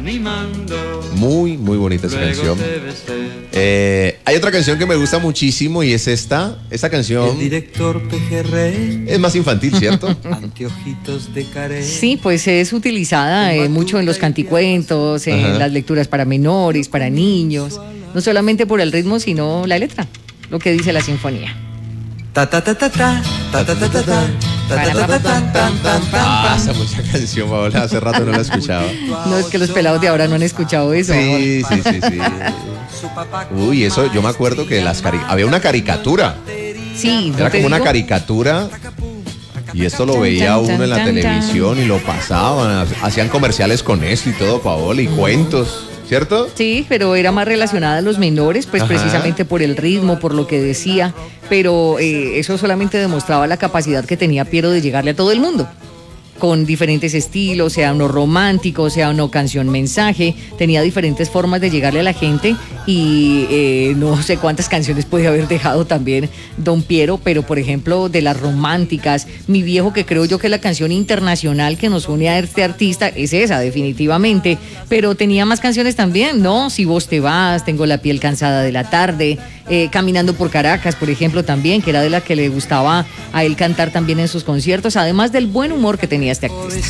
Muy, muy bonita esa canción. Hay otra canción que me gusta muchísimo y es esta. Esta canción El director Pejerrey. es más infantil, ¿cierto? Anteojitos de carey. Sí, pues es utilizada mucho en los canticuentos, en Ajá. las lecturas para menores, para niños, no solamente por el ritmo, sino la letra, lo que dice la sinfonía. Ta ta ta ta ta ta ta ta ta ta. Esa mucha canción, Paola, hace rato no la escuchaba. No, es que los pelados de ahora no han escuchado eso. Sí. Uy, eso, yo me acuerdo que había una caricatura. Sí, Era ¿no te como una digo? caricatura. Y esto lo veía uno en la televisión y lo pasaban. Hacían comerciales con esto y todo, Paola, y cuentos, ¿cierto? Sí, pero era más relacionada a los menores, pues Ajá. precisamente por el ritmo, por lo que decía, pero eso solamente demostraba la capacidad que tenía Piero de llegarle a todo el mundo, con diferentes estilos, sea uno romántico, sea uno canción mensaje, tenía diferentes formas de llegarle a la gente y no sé cuántas canciones podía haber dejado también don Piero, pero por ejemplo de las románticas, Mi Viejo, que creo yo que la canción internacional que nos une a este artista es esa definitivamente, pero tenía más canciones también, ¿no? Si vos te vas, Tengo la piel cansada de la tarde, Caminando por Caracas, por ejemplo, también, que era de la que le gustaba a él cantar también en sus conciertos, además del buen humor que tenía este artista.